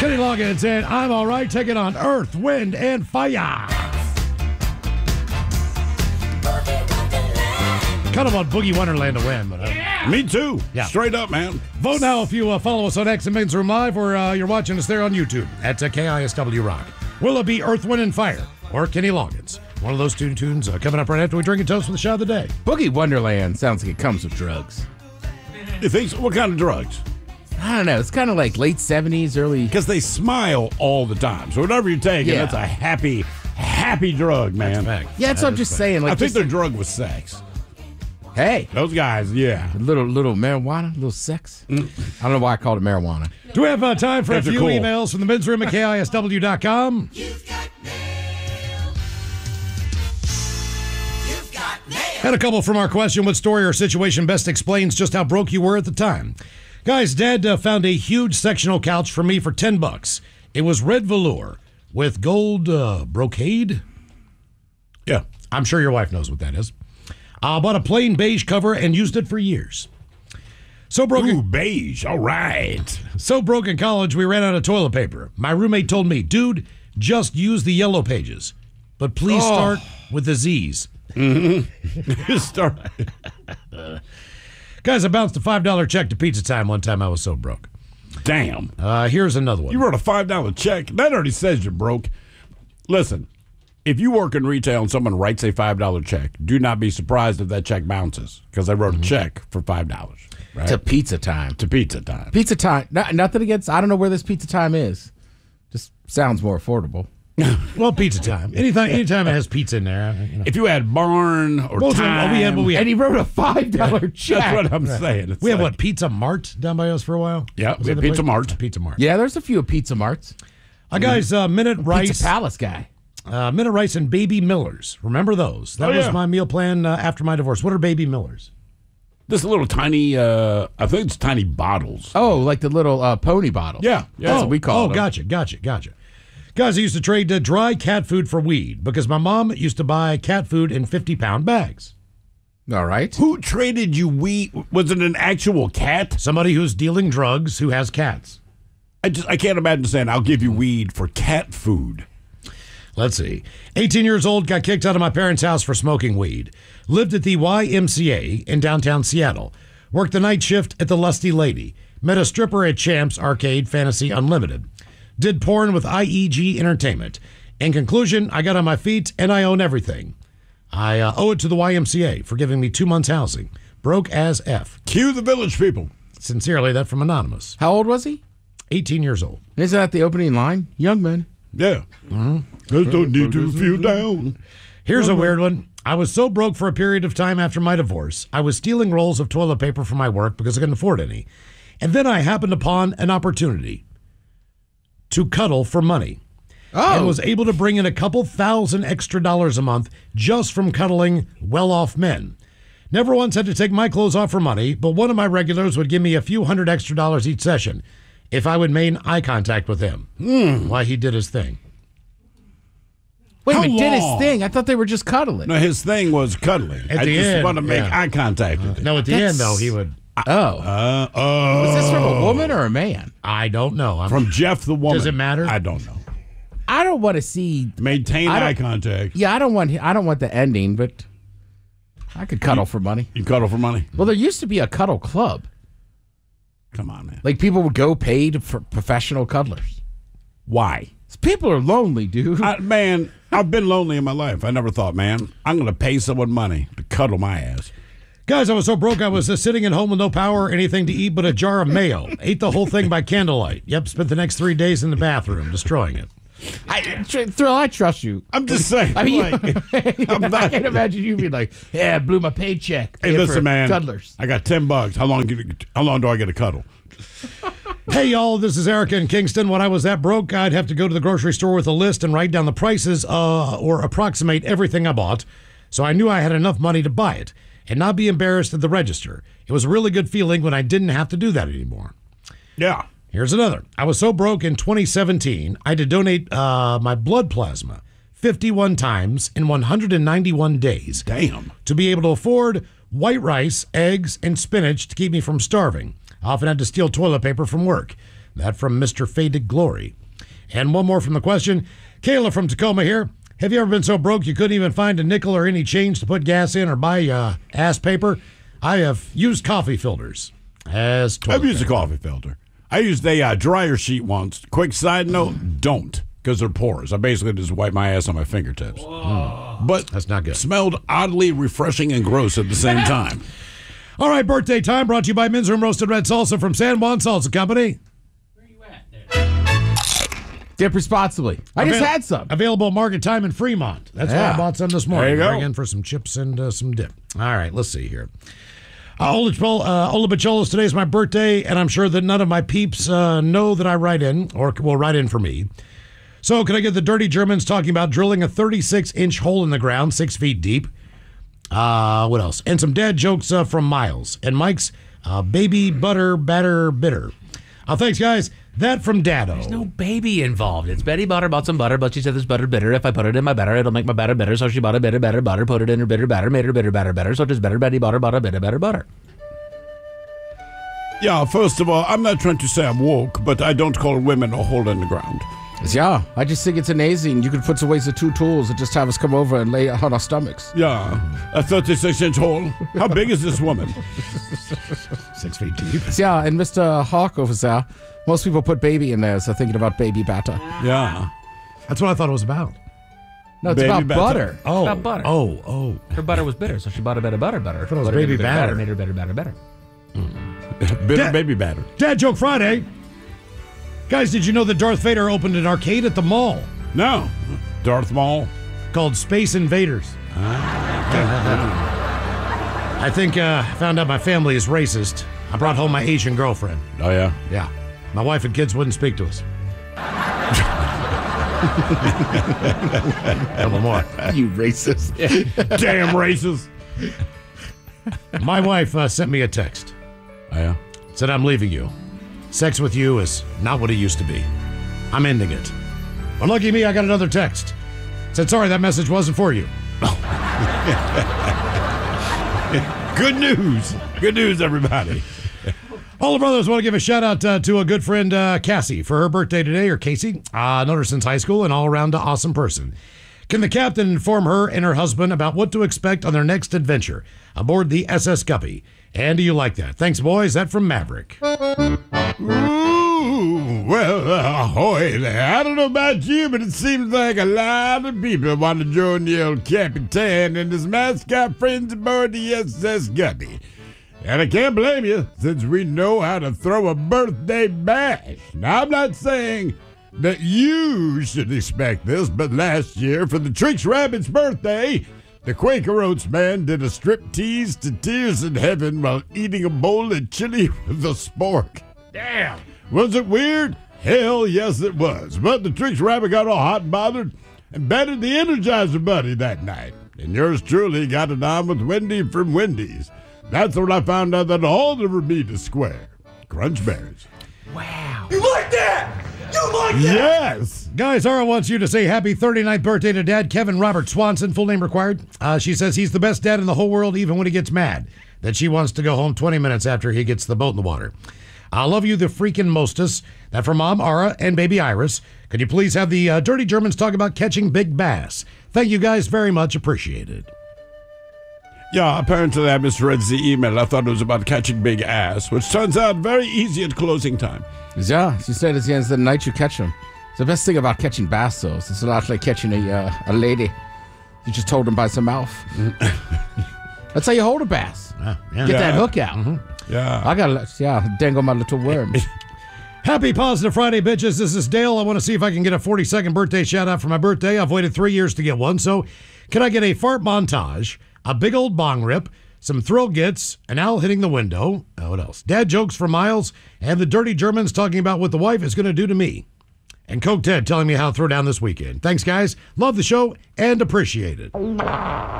Kenny Loggins and I'm All Right, taking on Earth, Wind, and Fire. Kind of want Boogie Wonderland to win, but Me too. Yeah. Straight up, man. vote now if you follow us on X and Men's Room Live, or you're watching us there on YouTube at KISW Rock. Will it be Earth, Wind, and Fire or Kenny Loggins? One of those two tunes coming up right after we drink and toast with the shot of the day. Boogie Wonderland sounds like it comes with drugs. You think so? What kind of drugs? I don't know. It's kind of like late 70s, early... Because they smile all the time. So whatever you take, Yeah. that's a happy drug, man. Yeah, that's what I'm just saying. Like, I think just, their drug was sex. hey, Those guys, yeah. a little marijuana, a little sex. I don't know why I called it marijuana. Do we have time for That's a few cool. emails from the men's room at KISW.com? Had a couple from our question, what story or situation best explains just how broke you were at the time? Guys, Dad found a huge sectional couch for me for $10. It was red velour with gold brocade. Yeah. I'm sure your wife knows what that is. Bought a plain beige cover and used it for years. So broke, Ooh, beige. All right. so broke in college, we ran out of toilet paper. My roommate told me, dude, just use the yellow pages, but please start with the Z's. Start. Guys, I bounced a $5 check to Pizza Time one time I was so broke. Damn. Here's another one. You wrote a $5 check. That already says you're broke. Listen, if you work in retail and someone writes a $5 check, do not be surprised if that check bounces, because I wrote a check for $5. Right? To Pizza Time. To Pizza Time. Pizza Time. Nothing against... I don't know where this Pizza Time is. Just sounds more affordable. Well, Pizza Time. Anytime it has pizza in there. You know. If you had Barn or Most of them- Time, we had And he wrote a $5 check. that's what I'm saying. It's We had like- what, Pizza Mart down by us for a while? Yeah, Was we that had the Pizza place? Mart. Pizza Mart. Yeah, there's a few Pizza Marts. Guys, Minute Rice. Pizza Palace guy. Minute Rice and Baby Millers. Remember those? That was yeah. my meal plan after my divorce. What are Baby Millers? This little tiny, I think it's tiny bottles. Oh, like the little pony bottle. Yeah, yeah. That's what we call them. Gotcha. Guys, I used to trade dry cat food for weed because my mom used to buy cat food in 50-pound bags. All right. Who traded you weed? Was it an actual cat? Somebody who's dealing drugs who has cats. I can't imagine saying, I'll give you weed for cat food. Let's see. 18 years old, got kicked out of my parents' house for smoking weed. Lived at the YMCA in downtown Seattle. Worked the night shift at the Lusty Lady. Met a stripper at Champs Arcade Fantasy Unlimited. Did porn with IEG Entertainment. In conclusion, I got on my feet and I own everything. I owe it to the YMCA for giving me 2 months housing. Broke as F. Cue the village people. Sincerely, that from Anonymous. How old was he? 18 years old. Isn't that the opening line? Young man. Yeah. Just don't need to feel down. Here's a weird one. I was so broke for a period of time after my divorce, I was stealing rolls of toilet paper from my work because I couldn't afford any. And then I happened upon an opportunity to cuddle for money. And was able to bring in a couple $1,000 extra a month just from cuddling well-off men. Never once had to take my clothes off for money, but one of my regulars would give me a few $100 extra each session if I would maintain eye contact with him. Why, he did his thing. Wait a How minute, did his long? thing? I thought they were just cuddling. No, his thing was cuddling. At I the just end, want to make yeah. eye contact with him. No, at the end, though, he would... Oh. Was this from a woman or a man? I don't know. From Jeff the woman. Does it matter? I don't know. I don't want to see... Maintain I don't- eye contact. Yeah, I don't want the ending, but I could cuddle for money. You cuddle for money? Well, there used to be a cuddle club. Come on, man. Like, people would go paid for professional cuddlers. Why? People are lonely, dude. Man, I've been lonely in my life. I never thought, man, I'm going to pay someone money to cuddle my ass. Guys, I was so broke I was sitting at home with no power or anything to eat but a jar of mayo. Ate the whole thing by candlelight. Yep, spent the next 3 days in the bathroom destroying it. Thrill, I trust you. I'm just saying. I mean, like, I'm I not, can't imagine you being like, yeah, I blew my paycheck. hey, paying listen, for man. Cuddlers. I got $10. How long do I get a cuddle? Hey, y'all, this is Erica in Kingston. When I was that broke, I'd have to go to the grocery store with a list and write down the prices or approximate everything I bought. So I knew I had enough money to buy it and not be embarrassed at the register. It was a really good feeling when I didn't have to do that anymore. Yeah. Here's another. I was so broke in 2017, I had to donate my blood plasma 51 times in 191 days. Damn. To be able to afford white rice, eggs, and spinach to keep me from starving. I often had to steal toilet paper from work. That from Mr. Faded Glory. And one more from the question. Kayla from Tacoma here. Have you ever been so broke you couldn't even find a nickel or any change to put gas in or buy ass paper? I have used coffee filters as toilet I've used a paper. coffee filter. I used a dryer sheet once. Quick side note, don't, because they're porous. I basically just wipe my ass on my fingertips. But That's not good. smelled oddly refreshing and gross at the same time. All right, birthday time brought to you by Men's Room Roasted Red Salsa from San Juan Salsa Company. Dip responsibly. I just had some. Available market time in Fremont. That's why I Yeah. bought some this morning. There you go. Bring in for some chips and some dip. All right, let's see here. Ola Bacholas, today is my birthday, and I'm sure that none of my peeps know that I write in or will write in for me. So can I get the Dirty Germans talking about drilling a 36-inch hole in the ground, 6 feet deep? What else? And some dad jokes from Miles. And Mike's baby butter batter bitter. Thanks, guys. That from Dado. There's no baby involved. It's Betty bought some butter, but she said this butter bitter. If I put it in my batter, it'll make my batter bitter. So she bought a bitter butter, put it in her bitter batter, made her bitter batter. So it is better Betty bought a bitter butter. Yeah, first of all, I'm not trying to say I'm woke, but I don't call women a hole in the ground. Yeah, I just think it's amazing. You could put away the 2 tools and just have us come over and lay on our stomachs. Yeah, a 36-inch hole. How big is this woman? 6 feet deep. Yeah, and Mr. Hawk over there, most people put baby in there, so thinking about baby batter. Yeah. That's what I thought it was about. No, it's Baby about batter. butter. Oh, about butter. Oh. Her butter was bitter, so she bought a bit of butter. thought it was Put it in baby her bitter batter. Made her bitter. Bitter Dad- baby batter. Dad Joke Friday. Guys, did you know that Darth Vader opened an arcade at the mall No. Darth Maul. called Space Invaders? I think I found out my family is racist. I brought home my Asian girlfriend. Oh, yeah. Yeah. My wife and kids wouldn't speak to us. A little more. You racist. Damn racist. My wife sent me a text. Oh, yeah. Said, I'm leaving you. Sex with you is not what it used to be. I'm ending it. Well, lucky me, I got another text. Said, sorry, that message wasn't for you. Good news. Good news, everybody. All the brothers want to give a shout out to a good friend, Cassie, for her birthday today, or Casey. Known her since high school and all around awesome person. Can the captain inform her and her husband about what to expect on their next adventure aboard the SS Guppy? And do you like that? Thanks, boys. That from Maverick. Ooh, well, ahoy there. I don't know about you, but it seems like a lot of people want to join the old Capitan and his mascot friends aboard the SS Guppy. And I can't blame you, since we know how to throw a birthday bash. Now, I'm not saying that you should expect this, but last year, for the Trix Rabbit's birthday, the Quaker Oats man did a striptease to Tears in Heaven while eating a bowl of chili with a spork. Damn. Was it weird? Hell yes, it was. But the Trix Rabbit got all hot and bothered and batted the Energizer Bunny that night. And yours truly got it on with Wendy from Wendy's. That's when I found out that all the Bermuda Square. Crunch Berries. Wow. Yes! Guys, Zara wants you to say happy 39th birthday to Dad Kevin Robert Swanson, full name required. She says he's the best dad in the whole world, even when he gets mad. That she wants to go home 20 minutes after he gets the boat in the water. I love you, the freaking mostest. That from Mom, Ara, and baby Iris. Could you please have the Dirty Germans talk about catching big bass? Thank you guys very much. Appreciated. Yeah, apparently I misread the email. I thought it was about catching big ass, which turns out very easy at closing time. Yeah, she said at the end of the night you catch them. It's the best thing about catching bass, though, is it's a lot like catching a lady. You just hold them by the mouth. That's how you hold a bass. Yeah. Get that hook out. Yeah. I gotta, dangle my little worms. Happy Positive Friday, bitches. This is Dale. I want to see if I can get a 42nd birthday shout out for my birthday. I've waited 3 years to get one. So can I get a fart montage, a big old bong rip, some thrill gets, an owl hitting the window? What else? Dad jokes from Miles, and the Dirty Germans talking about what the wife is going to do to me. And Coke Ted telling me how to throw down this weekend. Thanks, guys. Love the show and appreciate it.